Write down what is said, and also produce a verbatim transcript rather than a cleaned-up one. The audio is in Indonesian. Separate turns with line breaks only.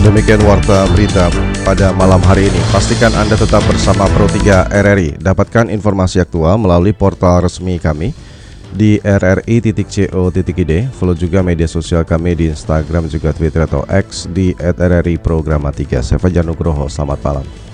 demikian warta berita pada malam hari ini. Pastikan Anda tetap bersama Pro tiga R R I. Dapatkan informasi aktual melalui portal resmi kami di r r i titik co titik i d. Follow juga media sosial kami di Instagram juga Twitter atau X di et r r i programa tiga. Saya Fajar Nugroho, selamat malam.